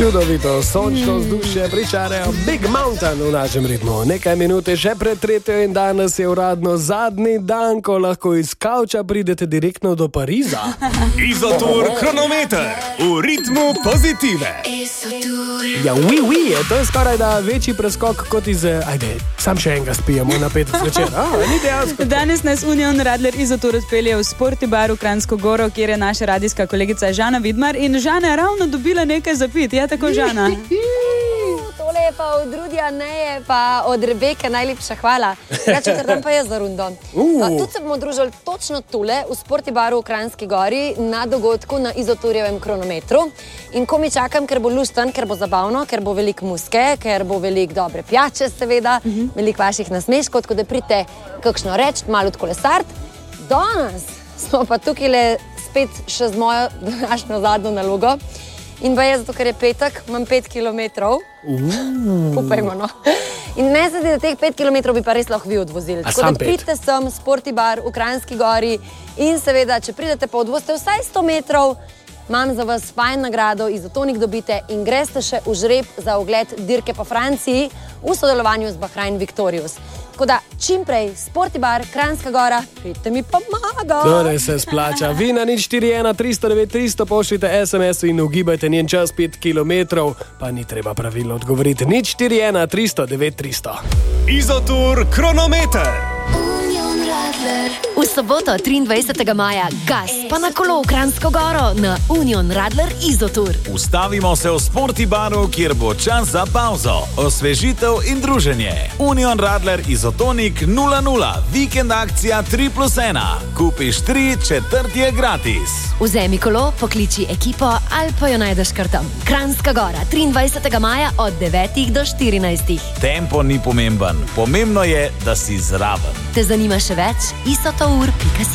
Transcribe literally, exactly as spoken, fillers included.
Čudovito, sončno vzdušje pričarajo Big Mountain v našem ritmu. Nekaj minute še pred tretjo in danes je uradno zadnji dan, ko lahko iz kavča pridete direktno do Pariza. Izotur kronometer v ritmu pozitive. Ja, oui, oui, to je skoraj da večji preskok kot iz... Ajde, sam še enega spijemo na petek zvečer. A, ni dejansko. Danes nas Union Radler Izotur odpelje v Sporti bar v Kranjsko Goro, kjer je naša radijska kolegica Žana Vidmar. In Žana je ravno dobila nekaj za pit. Ja, tako, Žana? Tole je pa od Rudija, ne je pa od Rebeke, najlepša hvala. Reče, ker tam pa je za rundo. Uh. Tudi se bomo družili točno tule v Sporti baru v Kranjski Gori na dogodku na Izoturjevem kronometru. In ko mi čakam, ker bo lušten, ker bo zabavno, ker bo veliko muske, ker bo veliko dobre pijače, seveda, uh -huh. veliko vaših nasmeškov, tako da pridite kakšno reči, malo odkolesart. Danes smo pa tukaj le spet še z mojo današnjo zadnjo nalogo. In pa je zato, ker je petek, imam pet kilometrov. Uh. Upajmo, no. In ne zdi, da teh pet kilometrov bi pa res lahko vi odvozili. Tako da pridite sem, Sporti bar v Kranjski Gori in seveda, če pridete pa odvozite vsaj sto metrov, imam za vas fajn nagrado, izotonik dobite in greste še v žreb za ogled dirke po Franciji v sodelovanju z Bahrain Victorious. Tako da, čim prej, Sporti bar, Kranjska Gora, pridite mi pomagati. Torej se splača. Vi na nič štiri ena tri sto devet tri sto pošljite es em es in ugibajte njen čas pet kilometrov, pa ni treba pravilno odgovoriti. nič štiri ena tri sto devet tri sto. Izotur kronometer. V soboto triindvajsetega maja gas pa na kolo v Kranjsko Goro na Union Radler Izotur. Ustavimo se v Sporti baru, kjer bo čas za pauzo, osvežitev in druženje. Union Radler Izotonik nula nula, vikend akcija tri plus ena. Kupiš tri, četrt je gratis. Vzemi kolo, pokliči ekipo ali pa jo najdeš kar tam. Kranjska Gora, triindvajsetega maja od devetih do štirinajstih. Tempo ni pomemben, pomembno je, da si zraven. Te zanima še več? isotour pika si.